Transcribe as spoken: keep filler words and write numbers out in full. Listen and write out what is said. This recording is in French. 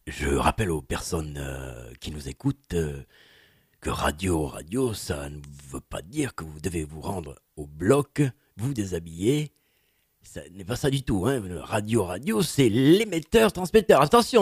Je rappelle aux personnes euh, qui nous écoutent euh, que radio, radio, ça ne veut pas dire que vous devez vous rendre au bloc, vous déshabiller. Ça n'est pas ça du tout. Hein. Radio, radio, c'est l'émetteur, transmetteur. Attention.